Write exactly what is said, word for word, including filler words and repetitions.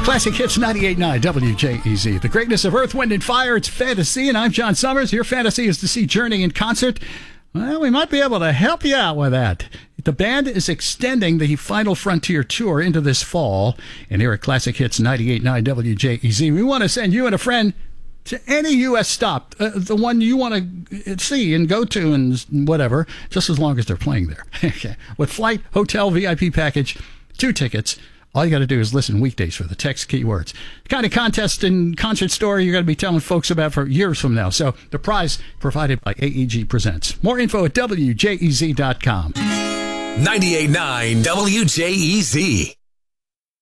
Classic Hits ninety-eight point nine W J E Z. The greatness of Earth, Wind, and Fire. It's fantasy, and I'm John Summers. Your fantasy is to see Journey in concert. Well, we might be able to help you out with that. The band is extending the Final Frontier tour into this fall. And here at Classic Hits ninety-eight point nine W J E Z, we want to send you and a friend to any U S stop, uh, the one you want to see and go to and whatever, just as long as they're playing there. Okay. With flight, hotel, V I P package, two tickets. All you got to do is listen weekdays for the text keywords. The kind of contest and concert story you're going to be telling folks about for years from now. So the prize provided by A E G Presents. More info at W J E Z dot com. ninety-eight point nine W J E Z.